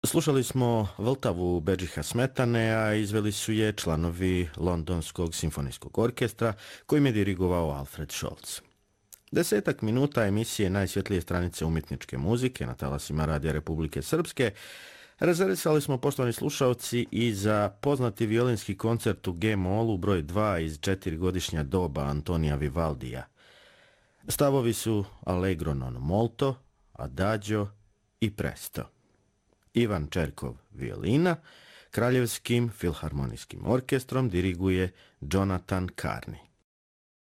Slušali smo Vltavu Bedžiha Smetane, a izveli su je članovi Londonskog simfonijskog orkestra, kojim je dirigovao Alfred Scholz. 10 minuta emisije Najsvjetlije stranice umjetničke muzike na talasima Radija Republike Srpske rezervisali smo, poštovani slušalci, i za poznati violinski koncert u G-molu broj 2 iz 4-godišnja doba Antonija Vivaldija. Stavovi su Allegro non molto, Adagio i Presto. Ivan Čerkov violina, Kraljevskim filharmonijskim orkestrom diriguje Jonathan Carney.